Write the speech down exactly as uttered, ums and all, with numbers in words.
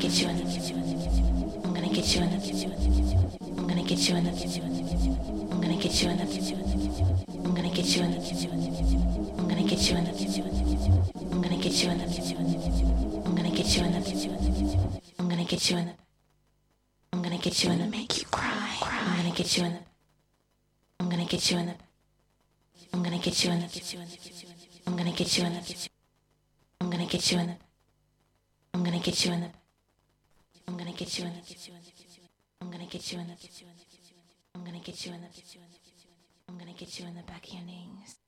get you in the. I'm gonna get you in the. I'm gonna get you in the. I'm gonna get you in the. I'm gonna get you in the. I'm gonna get you in the. I'm gonna get you in the. I'm gonna get you in the. I'm gonna get you in the. I'm gonna get you in the. Make you cry. I'm gonna get you in the. I'm gonna get you in the. I'm gonna get you in the. I'm gonna get you in the. I'm gonna get you in the. I'm gonna get you in the. I'm gonna get you in the. I'm gonna get you in the. I'm gonna get you in the. I'm gonna get you in the back of your knees.